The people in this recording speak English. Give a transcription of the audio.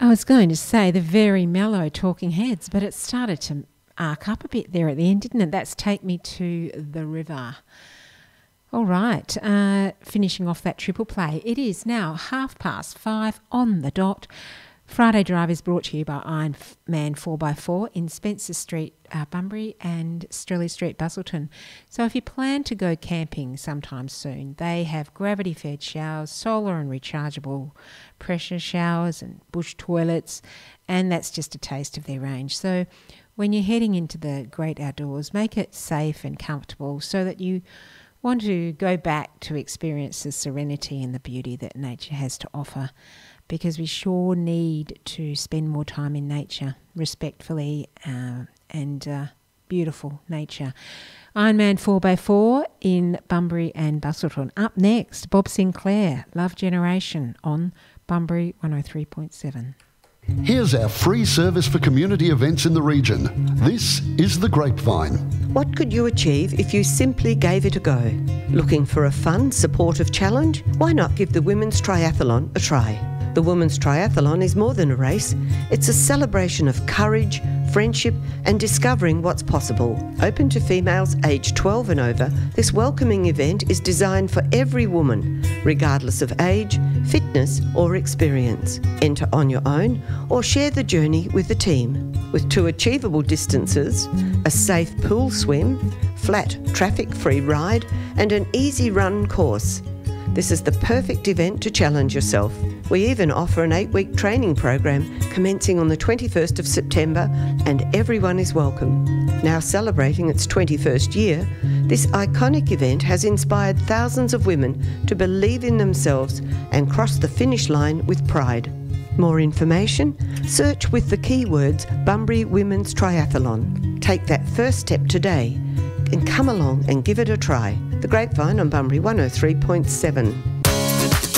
I was going to say the very mellow Talking Heads, but it started to arc up a bit there at the end, didn't it? That's Take Me to the River. All right, finishing off that triple play. It is now 5:30 on the dot. Friday Drive is brought to you by Iron Man 4x4 in Spencer Street, Bunbury, and Strelly Street, Busselton. So if you plan to go camping sometime soon, they have gravity-fed showers, solar and rechargeable pressure showers and bush toilets, and that's just a taste of their range. So when you're heading into the great outdoors, make it safe and comfortable so that you want to go back to experience the serenity and the beauty that nature has to offer, because we sure need to spend more time in nature, respectfully and beautiful nature. Ironman 4x4 in Bunbury and Busselton. Up next, Bob Sinclair, Love Generation on Bunbury 103.7. Here's our free service for community events in the region. This is The Grapevine. What could you achieve if you simply gave it a go? Looking for a fun, supportive challenge? Why not give the Women's Triathlon a try? The Women's Triathlon is more than a race. It's a celebration of courage, friendship and discovering what's possible. Open to females aged 12 and over, this welcoming event is designed for every woman, regardless of age, fitness or experience. Enter on your own or share the journey with the team. With 2 achievable distances, a safe pool swim, flat traffic-free ride and an easy run course. This is the perfect event to challenge yourself. We even offer an 8-week training program commencing on the 21st of September, and everyone is welcome. Now celebrating its 21st year, this iconic event has inspired thousands of women to believe in themselves and cross the finish line with pride. More information? Search with the keywords Bunbury Women's Triathlon. Take that first step today and come along and give it a try. The Grapevine on Bunbury 103.7.